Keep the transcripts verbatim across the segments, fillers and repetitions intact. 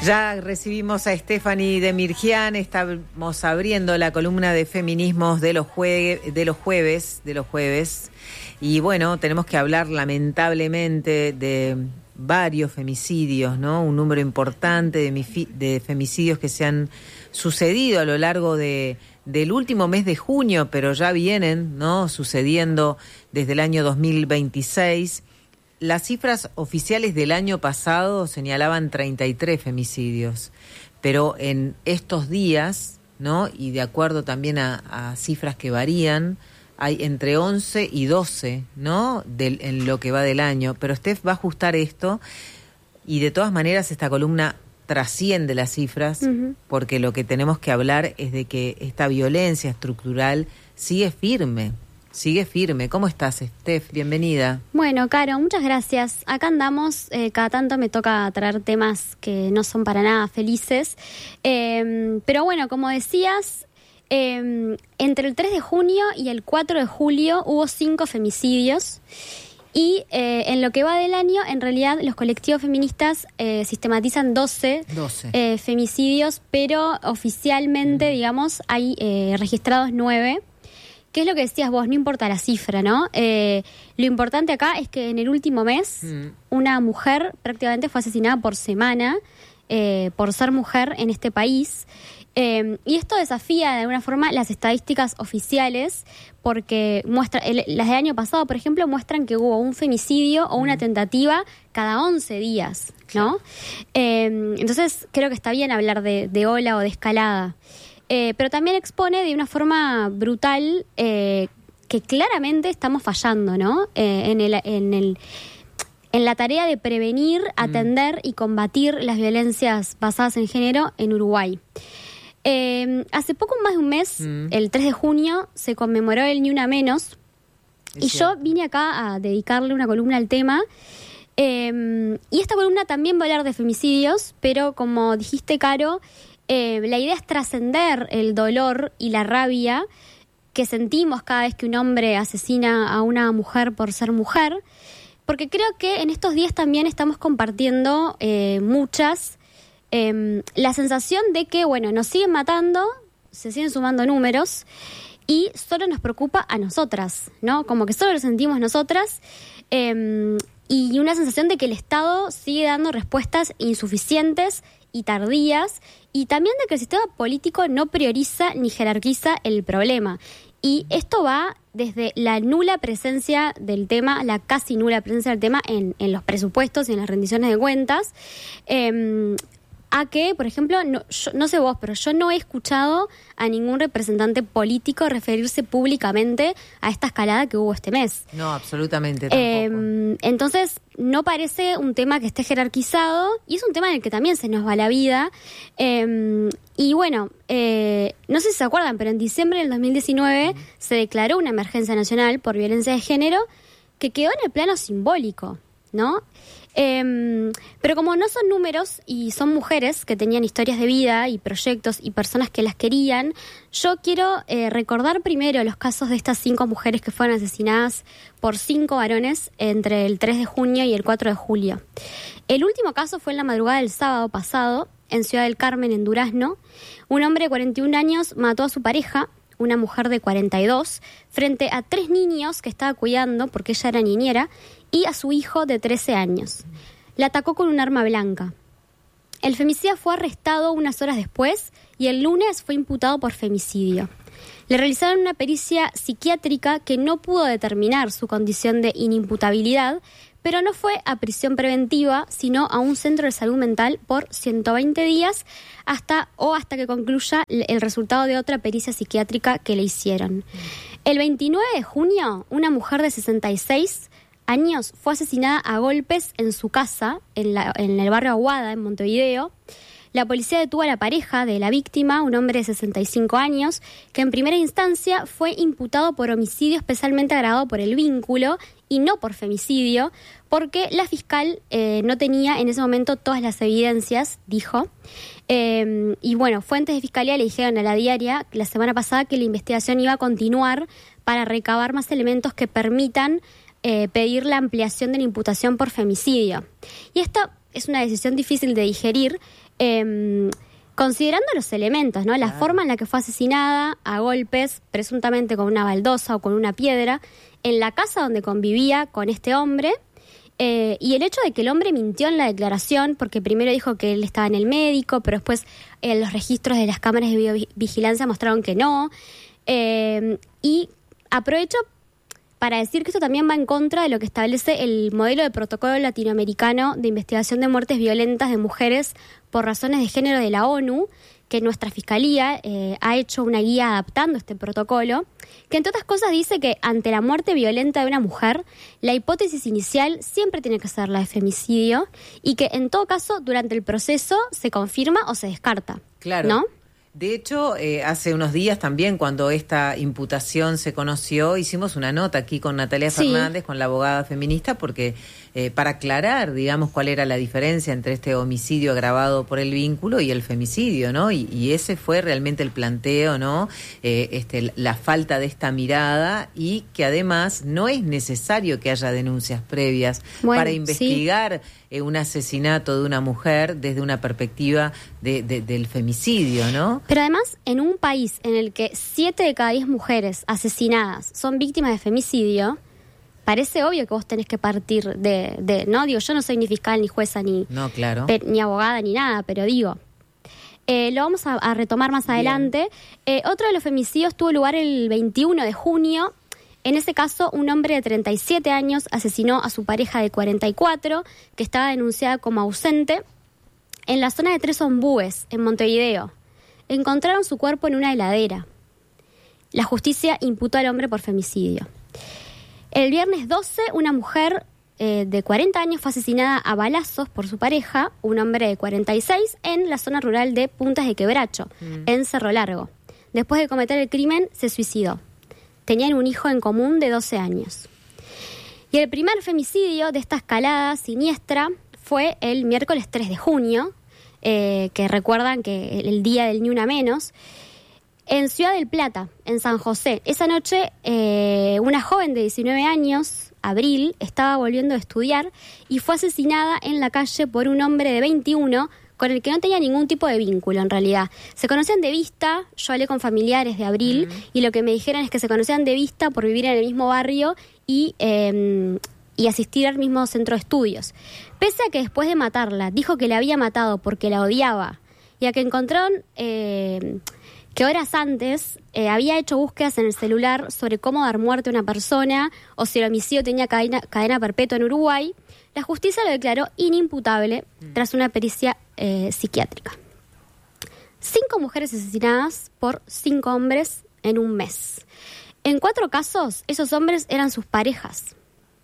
Ya recibimos a Stephanie Demirjian, estamos abriendo la columna de feminismos de los, jue- de los jueves, de los jueves, y bueno, tenemos que hablar lamentablemente de varios femicidios, ¿no? Un número importante de, mifi- de femicidios que se han sucedido a lo largo de, del último mes de junio, pero ya vienen, ¿no?, sucediendo desde el año dos mil veintiséis. Las cifras oficiales del año pasado señalaban treinta y tres femicidios, pero en estos días, ¿no?, y de acuerdo también a, a cifras que varían, hay entre once y doce, ¿no?, del, en lo que va del año. Pero Steph va a ajustar esto y de todas maneras esta columna trasciende las cifras, uh-huh. porque lo que tenemos que hablar es de que esta violencia estructural sigue firme. Sigue firme. ¿Cómo estás, Steph? Bienvenida. Bueno, Caro, muchas gracias. Acá andamos, eh, cada tanto me toca traer temas que no son para nada felices. Eh, pero bueno, como decías, eh, entre el tres de junio y el cuatro de julio hubo cinco femicidios. Y eh, en lo que va del año, en realidad los colectivos feministas eh, sistematizan doce, doce. Eh, femicidios, pero oficialmente, mm. digamos, hay eh, registrados nueve. ¿Qué es lo que decías vos? No importa la cifra, ¿no? Eh, lo importante acá es que en el último mes mm. una mujer prácticamente fue asesinada por semana eh, por ser mujer en este país. Eh, y esto desafía de alguna forma las estadísticas oficiales porque muestra el, las del año pasado, por ejemplo, muestran que hubo un femicidio o una mm. tentativa cada once días, ¿no? Eh, entonces creo que está bien hablar de, de ola o de escalada. Eh, pero también expone de una forma brutal eh, que claramente estamos fallando, ¿no? Eh, en, el, en, el, en la tarea de prevenir, atender mm. y combatir las violencias basadas en género en Uruguay. Eh, hace poco más de un mes, mm. el tres de junio, se conmemoró el Ni Una Menos. Es y cierto. Yo vine acá a dedicarle una columna al tema. Eh, y esta columna también va a hablar de femicidios, pero como dijiste, Caro, Eh, la idea es trascender el dolor y la rabia que sentimos cada vez que un hombre asesina a una mujer por ser mujer, porque creo que en estos días también estamos compartiendo eh, muchas eh, la sensación de que, bueno, nos siguen matando, se siguen sumando números y solo nos preocupa a nosotras, ¿no? Como que solo lo sentimos nosotras eh, y una sensación de que el Estado sigue dando respuestas insuficientes y tardías, y también de que el sistema político no prioriza ni jerarquiza el problema. Y esto va desde la nula presencia del tema, la casi nula presencia del tema en, en los presupuestos y en las rendiciones de cuentas, eh, a que, por ejemplo, no, yo, no sé vos, pero yo no he escuchado a ningún representante político referirse públicamente a esta escalada que hubo este mes. No, absolutamente tampoco. Eh, entonces, no parece un tema que esté jerarquizado y es un tema en el que también se nos va la vida. Eh, y bueno, eh, no sé si se acuerdan, pero en diciembre del dos mil diecinueve mm. se declaró una emergencia nacional por violencia de género que quedó en el plano simbólico, ¿no? Eh, pero como no son números y son mujeres que tenían historias de vida y proyectos y personas que las querían, yo quiero eh, recordar primero los casos de estas cinco mujeres que fueron asesinadas por cinco varones entre el tres de junio y el cuatro de julio. El último caso fue en la madrugada del sábado pasado, en Ciudad del Carmen, en Durazno. Un hombre de cuarenta y un años mató a su pareja, una mujer de cuarenta y dos, frente a tres niños que estaba cuidando porque ella era niñera, y a su hijo de trece años. La atacó con un arma blanca. El femicida fue arrestado unas horas después y el lunes fue imputado por femicidio. Le realizaron una pericia psiquiátrica que no pudo determinar su condición de inimputabilidad, pero no fue a prisión preventiva, sino a un centro de salud mental por ciento veinte días hasta o hasta que concluya el resultado de otra pericia psiquiátrica que le hicieron. El veintinueve de junio, una mujer de sesenta y seis años fue asesinada a golpes en su casa, en, la, en el barrio Aguada, en Montevideo. La policía detuvo a la pareja de la víctima, un hombre de sesenta y cinco años, que en primera instancia fue imputado por homicidio especialmente agravado por el vínculo y no por femicidio, porque la fiscal eh, no tenía en ese momento todas las evidencias, dijo. Eh, y bueno, fuentes de fiscalía le dijeron a La Diaria la semana pasada que la investigación iba a continuar para recabar más elementos que permitan eh, pedir la ampliación de la imputación por femicidio. Y esto es una decisión difícil de digerir, eh, considerando los elementos, ¿no? La claro. forma en la que fue asesinada, a golpes, presuntamente con una baldosa o con una piedra, en la casa donde convivía con este hombre, eh, y el hecho de que el hombre mintió en la declaración, porque primero dijo que él estaba en el médico, pero después eh, los registros de las cámaras de videovigilancia mostraron que no, eh, y aprovecho para decir que esto también va en contra de lo que establece el modelo de protocolo latinoamericano de investigación de muertes violentas de mujeres por razones de género de la ONU, que nuestra Fiscalía eh, ha hecho una guía adaptando este protocolo, que entre otras cosas dice que ante la muerte violenta de una mujer, la hipótesis inicial siempre tiene que ser la de femicidio y que en todo caso durante el proceso se confirma o se descarta. Claro. ¿No? De hecho, eh, hace unos días también, cuando esta imputación se conoció, hicimos una nota aquí con Natalia Sí. Fernández, con la abogada feminista, porque eh, para aclarar, digamos, cuál era la diferencia entre este homicidio agravado por el vínculo y el femicidio, ¿no? Y, y ese fue realmente el planteo, ¿no? Eh, este, la falta de esta mirada y que además no es necesario que haya denuncias previas bueno, para investigar sí. eh, un asesinato de una mujer desde una perspectiva de, de, del femicidio, ¿no? Pero además, en un país en el que siete de cada diez mujeres asesinadas son víctimas de femicidio, parece obvio que vos tenés que partir de, de ¿no? Digo, yo no soy ni fiscal, ni jueza, ni, no, claro. pe, ni abogada, ni nada, pero digo, eh, lo vamos a, a retomar más adelante. Eh, otro de los femicidios tuvo lugar el veintiuno de junio. En ese caso, un hombre de treinta y siete años asesinó a su pareja de cuarenta y cuatro, que estaba denunciada como ausente, en la zona de Tres Ombúes, en Montevideo. Encontraron su cuerpo en una heladera. La justicia imputó al hombre por femicidio. El viernes doce, una mujer eh, de cuarenta años fue asesinada a balazos por su pareja, un hombre de cuarenta y seis, en la zona rural de Puntas de Quebracho, mm. en Cerro Largo. Después de cometer el crimen, se suicidó. Tenían un hijo en común de doce años. Y el primer femicidio de esta escalada siniestra fue el miércoles tres de junio, Eh, que recuerdan que el, el día del Ni Una Menos, en Ciudad del Plata, en San José. Esa noche, eh, una joven de diecinueve años, Abril, estaba volviendo a estudiar y fue asesinada en la calle por un hombre de veintiuno con el que no tenía ningún tipo de vínculo en realidad. Se conocían de vista, yo hablé con familiares de Abril, uh-huh. y lo que me dijeron es que se conocían de vista por vivir en el mismo barrio y... Eh, y asistir al mismo centro de estudios. Pese a que después de matarla dijo que la había matado porque la odiaba y a que encontraron eh, que horas antes eh, había hecho búsquedas en el celular sobre cómo dar muerte a una persona o si el homicidio tenía cadena, cadena perpetua en Uruguay, la justicia lo declaró inimputable tras una pericia eh, psiquiátrica. Cinco mujeres asesinadas por cinco hombres en un mes. En cuatro casos, esos hombres eran sus parejas.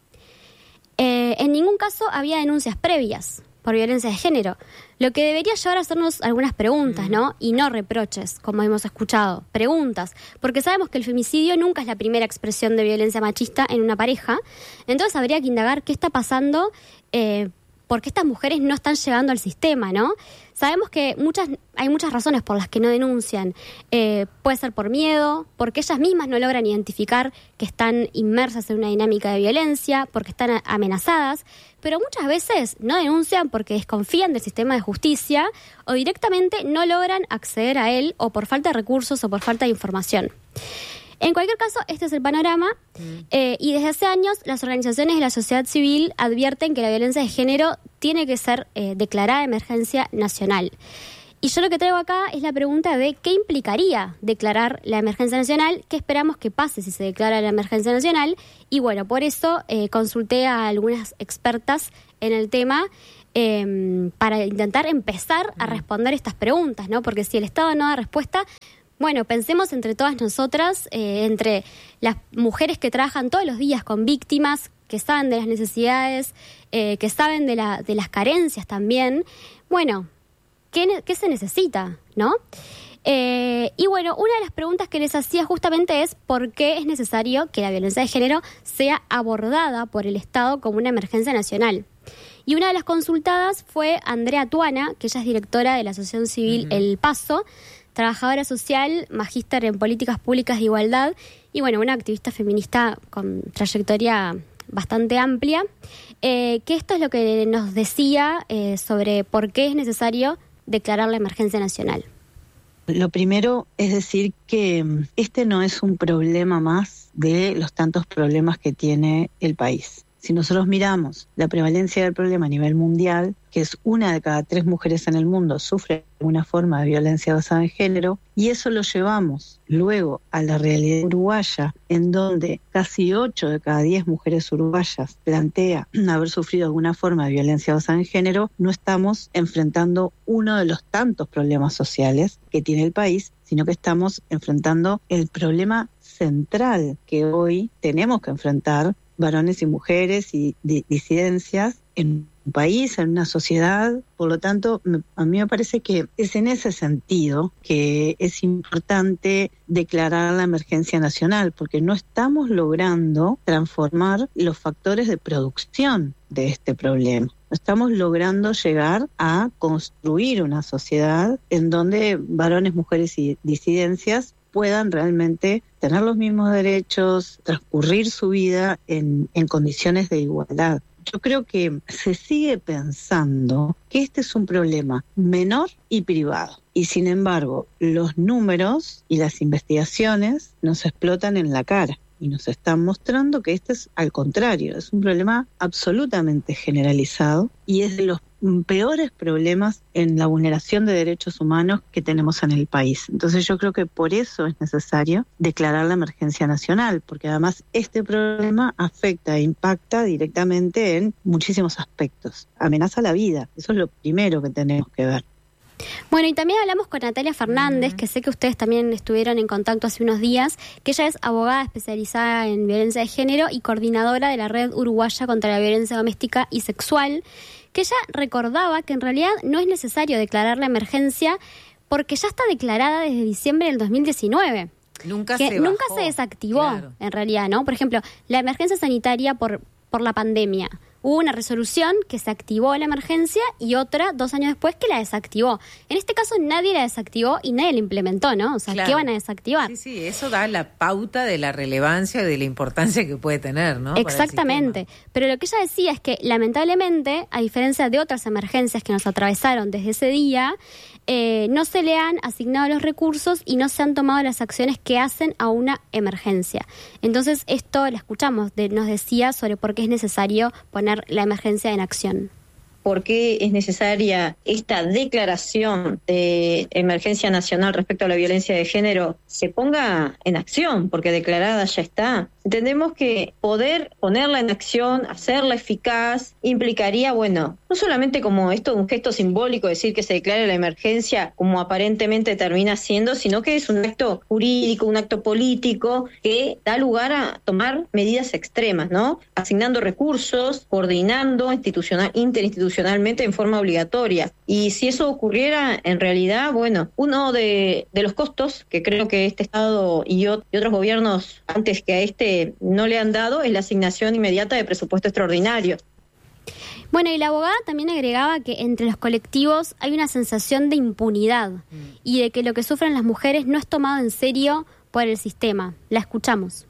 Eh, en ningún caso había denuncias previas por violencia de género, lo que debería llevar a hacernos algunas preguntas, ¿no? Y no reproches, como hemos escuchado, preguntas, porque sabemos que el femicidio nunca es la primera expresión de violencia machista en una pareja, entonces habría que indagar qué está pasando, eh, por qué estas mujeres no están llegando al sistema, ¿no? Sabemos que muchas hay muchas razones por las que no denuncian. Eh, puede ser por miedo, porque ellas mismas no logran identificar que están inmersas en una dinámica de violencia, porque están amenazadas, pero muchas veces no denuncian porque desconfían del sistema de justicia o directamente no logran acceder a él o por falta de recursos o por falta de información. En cualquier caso, este es el panorama mm. eh, y desde hace años las organizaciones de la sociedad civil advierten que la violencia de género tiene que ser eh, declarada emergencia nacional. Y yo lo que traigo acá es la pregunta de qué implicaría declarar la emergencia nacional, qué esperamos que pase si se declara la emergencia nacional. Y bueno, por eso eh, consulté a algunas expertas en el tema eh, para intentar empezar a responder estas preguntas, ¿no? Porque si el Estado no da respuesta... Bueno, pensemos entre todas nosotras, eh, entre las mujeres que trabajan todos los días con víctimas, que saben de las necesidades, eh, que saben de, la, de las carencias también. Bueno, ¿qué, qué se necesita, no? Eh, y bueno, una de las preguntas que les hacía justamente es ¿por qué es necesario que la violencia de género sea abordada por el Estado como una emergencia nacional? Y una de las consultadas fue Andrea Tuana, que ella es directora de la Asociación Civil uh-huh. El Paso, trabajadora social, magíster en políticas públicas de igualdad y bueno, una activista feminista con trayectoria bastante amplia, eh, que esto es lo que nos decía eh, sobre por qué es necesario declarar la emergencia nacional. Lo primero es decir que este no es un problema más de los tantos problemas que tiene el país. Si nosotros miramos la prevalencia del problema a nivel mundial, que es una de cada tres mujeres en el mundo sufre alguna forma de violencia basada en género, y eso lo llevamos luego a la realidad uruguaya, en donde casi ocho de cada diez mujeres uruguayas plantea haber sufrido alguna forma de violencia basada en género, no estamos enfrentando uno de los tantos problemas sociales que tiene el país, sino que estamos enfrentando el problema central que hoy tenemos que enfrentar varones y mujeres y disidencias en un país, en una sociedad. Por lo tanto, a mí me parece que es en ese sentido que es importante declarar la emergencia nacional, porque no estamos logrando transformar los factores de producción de este problema. No estamos logrando llegar a construir una sociedad en donde varones, mujeres y disidencias puedan realmente tener los mismos derechos, transcurrir su vida en, en condiciones de igualdad. Yo creo que se sigue pensando que este es un problema menor y privado. Y sin embargo, los números y las investigaciones nos explotan en la cara y nos están mostrando que este es al contrario, es un problema absolutamente generalizado y es de los peores problemas en la vulneración de derechos humanos que tenemos en el país. Entonces yo creo que por eso es necesario declarar la emergencia nacional, porque además este problema afecta e impacta directamente en muchísimos aspectos. Amenaza la vida, eso es lo primero que tenemos que ver. Bueno, y también hablamos con Natalia Fernández, que sé que ustedes también estuvieron en contacto hace unos días, que ella es abogada especializada en violencia de género y coordinadora de la Red Uruguaya contra la Violencia Doméstica y Sexual, que ella recordaba que en realidad no es necesario declarar la emergencia porque ya está declarada desde diciembre del dos mil diecinueve. Nunca que se nunca bajó. se desactivó, Claro. En realidad, ¿no? Por ejemplo, la emergencia sanitaria por, por la pandemia. Hubo una resolución que se activó la emergencia y otra dos años después que la desactivó. En este caso nadie la desactivó y nadie la implementó, ¿no? O sea, Claro. ¿qué van a desactivar? Sí, sí, eso da la pauta de la relevancia y de la importancia que puede tener, ¿no? Para el Exactamente. sistema. Pero lo que ella decía es que, lamentablemente, a diferencia de otras emergencias que nos atravesaron desde ese día, eh, no se le han asignado los recursos y no se han tomado las acciones que hacen a una emergencia. Entonces, esto la escuchamos, de, nos decía sobre por qué es necesario poner la emergencia en acción. ¿Por qué es necesaria esta declaración de emergencia nacional respecto a la violencia de género? Se ponga en acción, porque declarada ya está. Entendemos que poder ponerla en acción, hacerla eficaz, implicaría, bueno, no solamente como esto un gesto simbólico, decir que se declare la emergencia como aparentemente termina siendo, sino que es un acto jurídico, un acto político que da lugar a tomar medidas extremas, ¿no? Asignando recursos, coordinando institucional, interinstitucionalmente en forma obligatoria. Y si eso ocurriera, en realidad, bueno, uno de, de los costos que creo que este Estado y, yo, y otros gobiernos antes que a este no le han dado es la asignación inmediata de presupuesto extraordinario. Bueno, y la abogada también agregaba que entre los colectivos hay una sensación de impunidad mm. y de que lo que sufren las mujeres no es tomado en serio por el sistema. La escuchamos.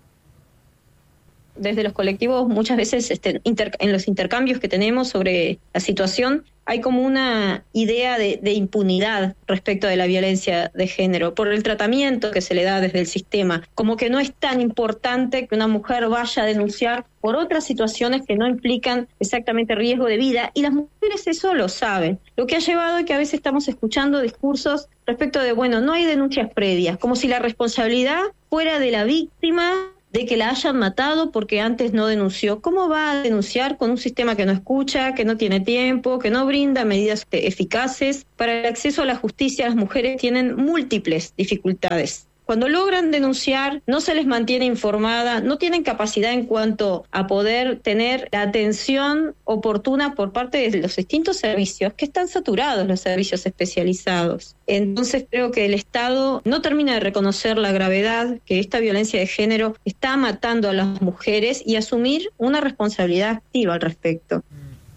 Desde los colectivos muchas veces este, inter, en los intercambios que tenemos sobre la situación hay como una idea de, de impunidad respecto de la violencia de género por el tratamiento que se le da desde el sistema, como que no es tan importante que una mujer vaya a denunciar por otras situaciones que no implican exactamente riesgo de vida, y las mujeres eso lo saben, lo que ha llevado a que a veces estamos escuchando discursos respecto de, bueno, no hay denuncias previas, como si la responsabilidad fuera de la víctima de que la hayan matado porque antes no denunció. ¿Cómo va a denunciar con un sistema que no escucha, que no tiene tiempo, que no brinda medidas eficaces? Para el acceso a la justicia, las mujeres tienen múltiples dificultades. Cuando logran denunciar, no se les mantiene informada, no tienen capacidad en cuanto a poder tener la atención oportuna por parte de los distintos servicios, que están saturados los servicios especializados. Entonces creo que el Estado no termina de reconocer la gravedad que esta violencia de género está matando a las mujeres y asumir una responsabilidad activa al respecto.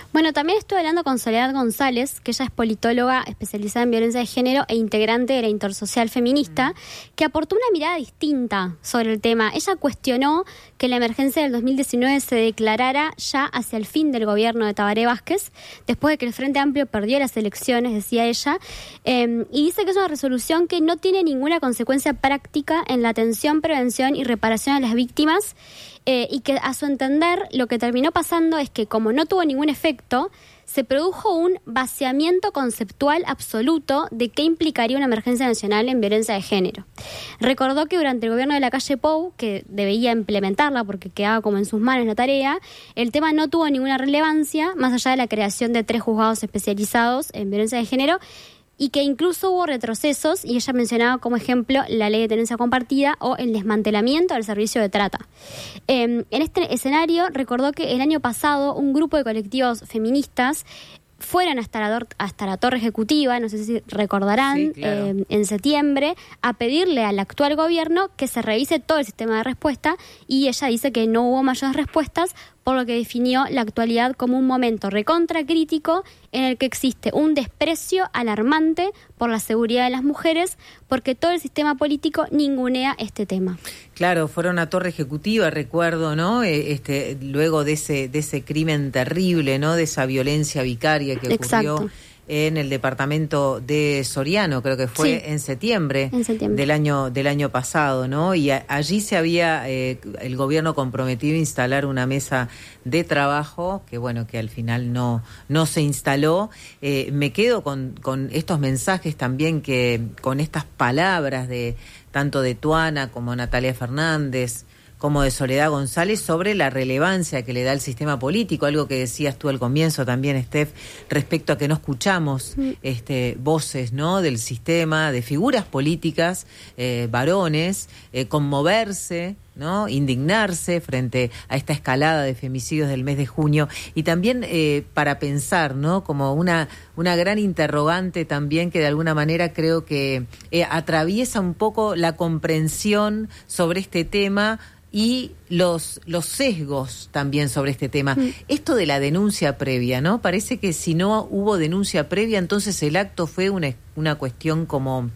Bueno, también estuve hablando con Soledad González, que ella es politóloga especializada en violencia de género e integrante de la Intersocial Feminista, que aportó una mirada distinta sobre el tema. Ella cuestionó que la emergencia del dos mil diecinueve se declarara ya hacia el fin del gobierno de Tabaré Vázquez, después de que el Frente Amplio perdió las elecciones, decía ella, eh, y dice que es una resolución que no tiene ninguna consecuencia práctica en la atención, prevención y reparación a las víctimas, eh, y que a su entender lo que terminó pasando es que como no tuvo ningún efecto, se produjo un vaciamiento conceptual absoluto de qué implicaría una emergencia nacional en violencia de género. Recordó que durante el gobierno de Lacalle Pou, que debía implementarla porque quedaba como en sus manos la tarea, el tema no tuvo ninguna relevancia, más allá de la creación de tres juzgados especializados en violencia de género, y que incluso hubo retrocesos, y ella mencionaba como ejemplo la ley de tenencia compartida o el desmantelamiento del servicio de trata. Eh, en este escenario recordó que el año pasado un grupo de colectivos feministas fueron hasta la, hasta la Torre Ejecutiva, no sé si recordarán, sí, claro. eh, en septiembre, a pedirle al actual gobierno que se revise todo el sistema de respuesta, y ella dice que no hubo mayores respuestas, por lo que definió la actualidad como un momento recontra crítico en el que existe un desprecio alarmante por la seguridad de las mujeres, porque todo el sistema político ningunea este tema. Claro, fueron a Torre Ejecutiva, recuerdo, ¿no? Este, luego de ese de ese crimen terrible, ¿no? De esa violencia vicaria que ocurrió. Exacto. En el departamento de Soriano, creo que fue sí, en, septiembre en septiembre del año del año pasado, ¿no? Y a, allí se había eh, el gobierno comprometido a instalar una mesa de trabajo que, bueno, que al final no no se instaló. Eh, me quedo con con estos mensajes también, que con estas palabras de tanto de Tuana como Natalia Fernández, como de Soledad González, sobre la relevancia que le da el sistema político, algo que decías tú al comienzo también, Steph, respecto a que no escuchamos este, voces, ¿no?, del sistema, de figuras políticas, eh, varones, eh, conmoverse, ¿no?, indignarse frente a esta escalada de femicidios del mes de junio, y también eh, para pensar, ¿no?, como una una gran interrogante también, que de alguna manera creo que eh, atraviesa un poco la comprensión sobre este tema y los los sesgos también sobre este tema. Mm. Esto de la denuncia previa, ¿no? Parece que si no hubo denuncia previa, entonces el acto fue una, una cuestión como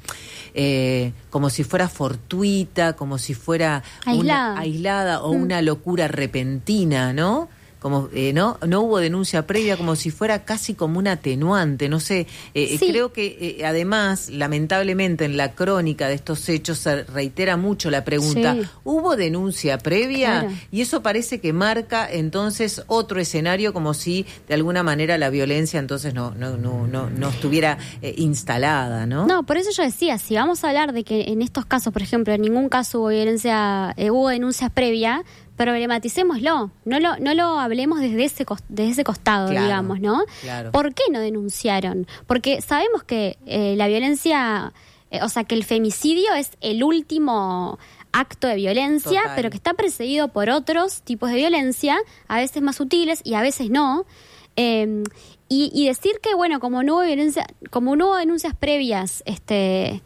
eh, como si fuera fortuita, como si fuera aislada, una, aislada o mm. una locura repentina, ¿no? Como eh, no no hubo denuncia previa, como si fuera casi como un atenuante, no sé. Eh, sí. Creo que eh, además, lamentablemente, en la crónica de estos hechos se reitera mucho la pregunta, sí. ¿hubo denuncia previa? Claro. Y eso parece que marca entonces otro escenario, como si de alguna manera la violencia entonces no no no no, no estuviera eh, instalada, ¿no? No, por eso yo decía, si vamos a hablar de que en estos casos, por ejemplo, en ningún caso hubo violencia, eh, hubo denuncias previa, problematicémoslo, no lo no lo hablemos desde ese desde ese costado, claro, digamos, ¿no? Claro. ¿Por qué no denunciaron? Porque sabemos que eh, la violencia, eh, o sea, que el femicidio es el último acto de violencia, total, pero que está precedido por otros tipos de violencia, a veces más sutiles y a veces no. Eh, y, y decir que, bueno, como no hubo violencia, como no hubo denuncias previas, este,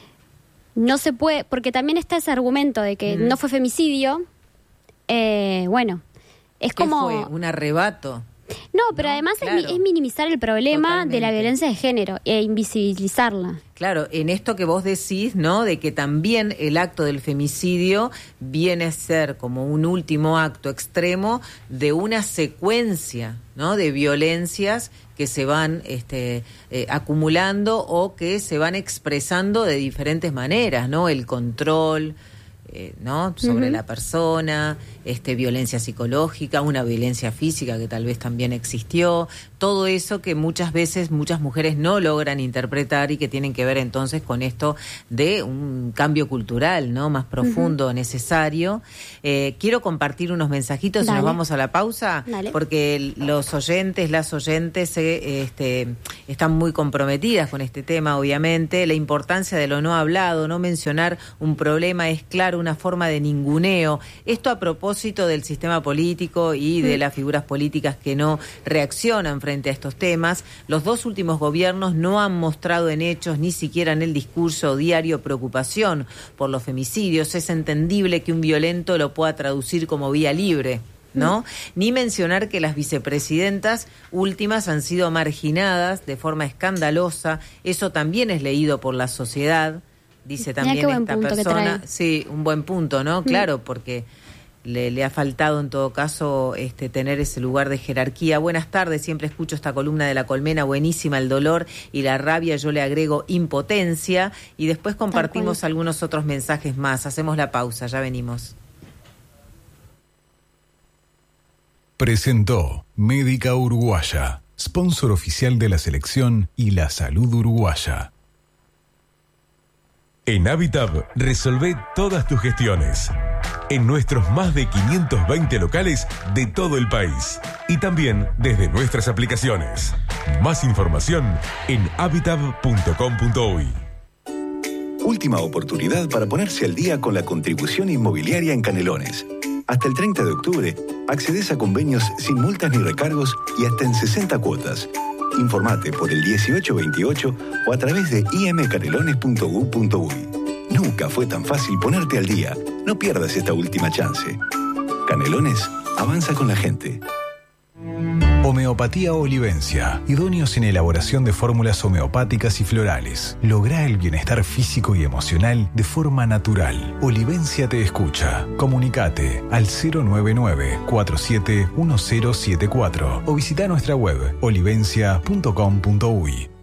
no se puede, porque también está ese argumento de que mm. no fue femicidio. Eh, bueno, es ¿Qué como... fue? ¿Un arrebato? No, pero no, además claro, es, es minimizar el problema totalmente de la violencia de género e invisibilizarla. Claro, en esto que vos decís, ¿no?, de que también el acto del femicidio viene a ser como un último acto extremo de una secuencia, ¿no?, de violencias que se van este, eh, acumulando o que se van expresando de diferentes maneras, ¿no? El control, Eh, ¿no?, sobre uh-huh. la persona, este, violencia psicológica, una violencia física que tal vez también existió, todo eso que muchas veces muchas mujeres no logran interpretar y que tienen que ver entonces con esto de un cambio cultural, ¿no?, más profundo, uh-huh. necesario. Eh, quiero compartir unos mensajitos. Dale. Y nos vamos a la pausa. Dale. Porque los oyentes, las oyentes eh, este, están muy comprometidas con este tema, obviamente. La importancia de lo no hablado, no mencionar un problema es claro una forma de ninguneo. Esto a propósito del sistema político y de las figuras políticas que no reaccionan frente a estos temas. Los dos últimos gobiernos no han mostrado en hechos, ni siquiera en el discurso diario, preocupación por los femicidios. Es entendible que un violento lo pueda traducir como vía libre. ¿no? Mm. Ni mencionar que las vicepresidentas últimas han sido marginadas de forma escandalosa. Eso también es leído por la sociedad, dice también esta persona. Sí, un buen punto, ¿no? Mm. Claro, porque le, le ha faltado en todo caso este, tener ese lugar de jerarquía. Buenas tardes, siempre escucho esta columna de La Colmena, buenísima, el dolor y la rabia, yo le agrego impotencia, y después compartimos algunos otros mensajes más. Hacemos la pausa, ya venimos. Presentó Médica Uruguaya, sponsor oficial de la selección y la salud uruguaya. En Habitab resolvé todas tus gestiones en nuestros más de quinientos veinte locales de todo el país y también desde nuestras aplicaciones. Más información en habitab punto com punto uy. Última oportunidad para ponerse al día con la contribución inmobiliaria en Canelones. Hasta el treinta de octubre, accedes a convenios sin multas ni recargos y hasta en sesenta cuotas. Informate por el dieciocho veintiocho o a través de i m canelones punto gov punto uy. Nunca fue tan fácil ponerte al día. No pierdas esta última chance. Canelones, avanza con la gente. Homeopatía Olivencia, idóneos en elaboración de fórmulas homeopáticas y florales. Lográ el bienestar físico y emocional de forma natural. Olivencia te escucha. Comunicate al cero nueve nueve, cuatro siete uno cero siete cuatro o visita nuestra web olivencia punto com punto uy.